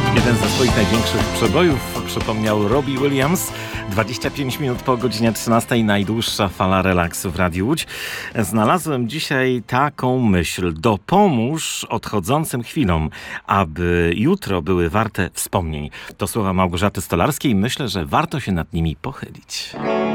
Jeden ze swoich największych przebojów przypomniał Robbie Williams. 25 minut po godzinie 13, najdłuższa fala relaksu w Radiu Łódź. Znalazłem dzisiaj taką myśl. Dopomóż odchodzącym chwilom, aby jutro były warte wspomnień. To słowa Małgorzaty Stolarskiej. Myślę, że warto się nad nimi pochylić.